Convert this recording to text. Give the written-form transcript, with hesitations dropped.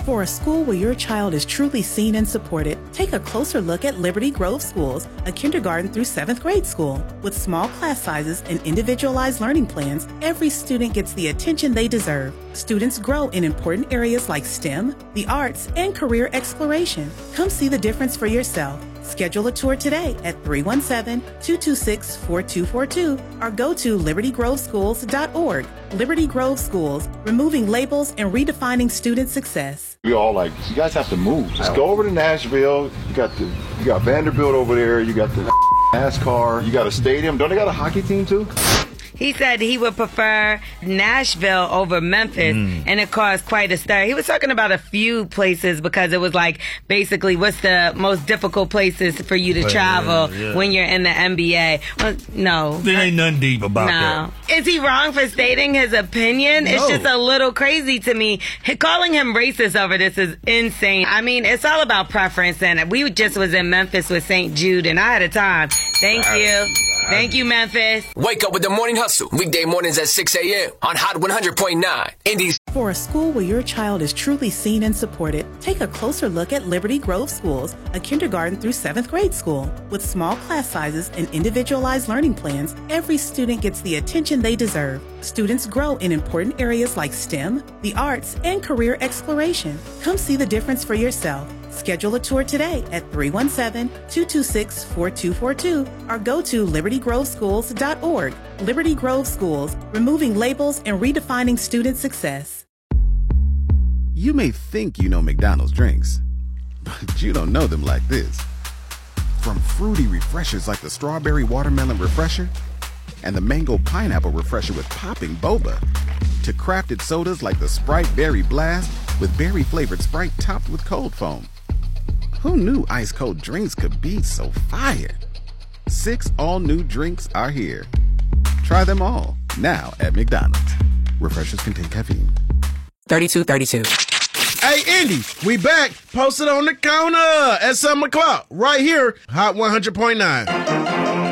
For a school where your child is truly seen and supported, take a closer look at Liberty Grove Schools, a kindergarten through 7th grade school. With small class sizes and individualized learning plans, every student gets the attention they deserve. Students grow in important areas like STEM, the arts, and career exploration. Come see the difference for yourself. Schedule a tour today at 317-226-4242 or go to libertygroveschools.org. Liberty Grove Schools, removing labels and redefining student success. We all like, you guys have to move. Just go over to Nashville. You got Vanderbilt over there. You got the NASCAR. You got a stadium. Don't they got a hockey team too? He said he would prefer Nashville over Memphis, and it caused quite a stir. He was talking about a few places because it was like, basically, what's the most difficult places for you to travel when you're in the NBA? Well, no. There ain't nothing deep about that. Is he wrong for stating his opinion? No. It's just a little crazy to me. Calling him racist over this is insane. I mean, it's all about preference, and we just was in Memphis with St. Jude, and I had a time. Thank you. Thank you, Memphis. Wake up with the Morning Hustle. Weekday mornings at 6 a.m. on Hot 100.9. Indy's. For a school where your child is truly seen and supported, take a closer look at Liberty Grove Schools, a kindergarten through 7th grade school. With small class sizes and individualized learning plans, every student gets the attention they deserve. Students grow in important areas like STEM, the arts, and career exploration. Come see the difference for yourself. Schedule a tour today at 317-226-4242 or go to libertygroveschools.org. Liberty Grove Schools, removing labels and redefining student success. You may think you know McDonald's drinks, but you don't know them like this. From fruity refreshers like the Strawberry Watermelon Refresher and the Mango Pineapple Refresher with popping boba, to crafted sodas like the Sprite Berry Blast with berry-flavored Sprite topped with cold foam. Who knew ice-cold drinks could be so fire? 6 all-new drinks are here. Try them all, now at McDonald's. Refreshers contain caffeine. 3232. Hey, Indy, we back. Posted on the counter at 7 o'clock. Right here, Hot 100.9.